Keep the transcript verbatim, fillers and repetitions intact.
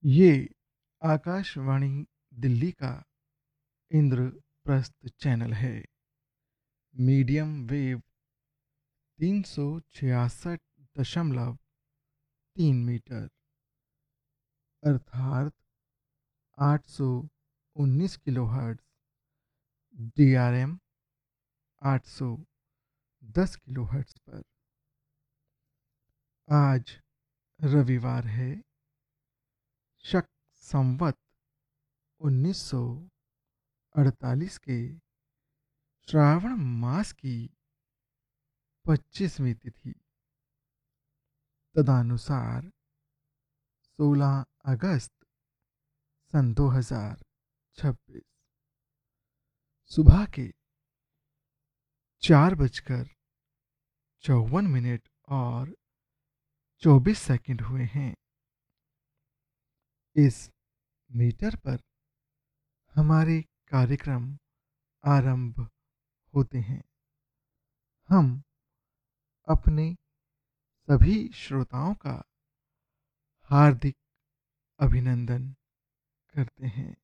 ये आकाशवाणी दिल्ली का इंद्रप्रस्थ चैनल है। मीडियम वेव तीन सौ छियासठ दशमलव तीन मीटर अर्थात आठ सौ उन्नीस किलोहर्ट्ज़, डी आर एम आठ सौ दस किलोहर्ट्ज़ पर। आज रविवार है। शक संवत उन्नीस सौ अड़तालीस के श्रावण मास की पच्चीसवीं तिथि तदनुसार सोलह अगस्त सन दो हजार छब्बीस सुबह के चार बजकर चौवन मिनट और चौबीस सेकंड हुए हैं। इस मीटर पर हमारे कार्यक्रम आरंभ होते हैं। हम अपने सभी श्रोताओं का हार्दिक अभिनंदन करते हैं।